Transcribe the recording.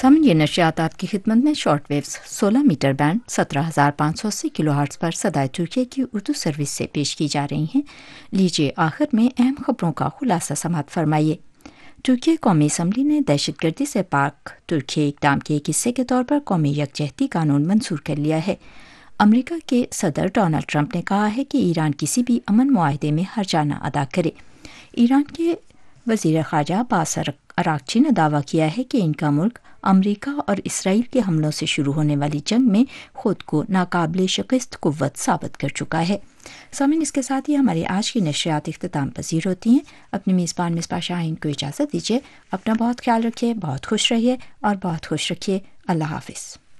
सामन ये नशियात आपकी खिदमत में short waves 16 metre band 17,580 kilohertz पर सदाए तुर्की की उर्दू सर्विस से पेश की जा रही हैं। लीजिए आखिर में अहम खबरों का खुलासा समात फरमाइए। तुर्की कौमी असम्बली ने दहशतगर्दी से पाक तुर्की इकदाम के एक हिस्से के तौर पर कौमी यकजहती कानून मंजूर कर लिया है। अमरीका के सदर डोनाल्ड ट्रंप ने कहा है कि ईरान किसी भी अमन मुआहदे में हर्जाना अदा करे। ईरान के वज़ीर ख़ारजा अब्बास अरागची ने दावा किया है कि इनका मुल्क अमरीका और इसराइल के हमलों से शुरू होने वाली जंग में खुद को नाकाबिले शिकस्त कुव्वत साबित कर चुका है। सामीन, इसके साथ ही हमारी आज की नशरियात इख्तिताम पजीर होती हैं। अपनी मेज़बान मिसबा शाहीन को इजाज़त दीजिए। अपना बहुत ख्याल रखिए, बहुत खुश रहिए और बहुत खुश रखिए। अल्लाह हाफ़िज़।